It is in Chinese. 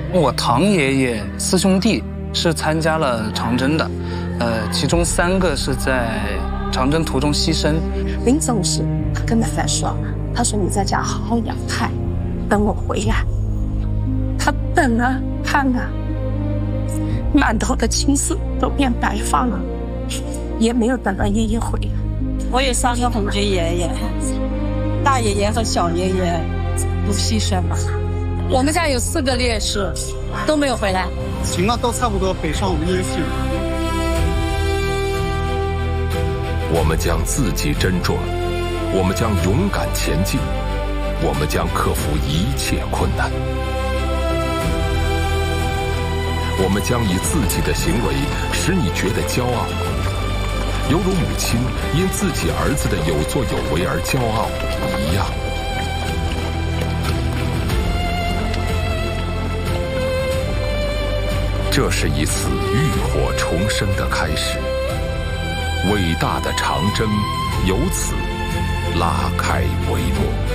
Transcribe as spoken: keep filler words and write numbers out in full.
我堂爷爷四兄弟是参加了长征的，呃，其中三个是在长征途中牺牲。 临走时，他跟奶奶说：“他说你在家好好养胎，等我回来。”他等啊看啊，满头的青丝都变白发了，也没有等到爷爷回来。 我有三个红军爷爷，大爷爷和小爷爷都牺牲了。我们家有四个烈士，都没有回来。 行了，都差不多北上无音信。 我们将自己珍重，我们将勇敢前进，我们将克服一切困难，我们将以自己的行为使你觉得骄傲，犹如母亲因自己儿子的有作有为而骄傲一样。这是一次浴火重生的开始，伟大的长征由此拉开帷幕。